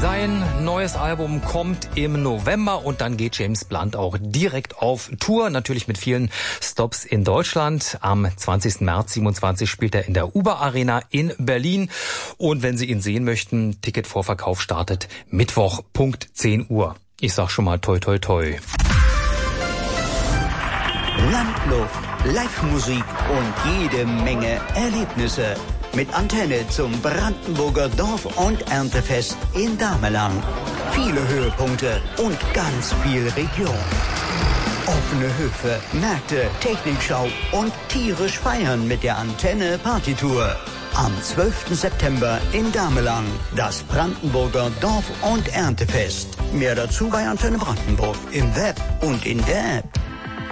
Sein neues Album kommt im November und dann geht James Blunt auch direkt auf Tour, natürlich mit vielen Stops in Deutschland. Am 20. März 27 spielt er in der Uber Arena in Berlin und wenn Sie ihn sehen möchten, Ticketvorverkauf startet Mittwoch, Punkt 10 Uhr. Ich sag schon mal toi toi toi. Landluft, Live-Musik und jede Menge Erlebnisse. Mit Antenne zum Brandenburger Dorf- und Erntefest in Damelang. Viele Höhepunkte und ganz viel Region. Offene Höfe, Märkte, Technikschau und tierisch feiern mit der Antenne Partytour. Am 12. September in Damelang, das Brandenburger Dorf- und Erntefest. Mehr dazu bei Antenne Brandenburg im Web und in der App.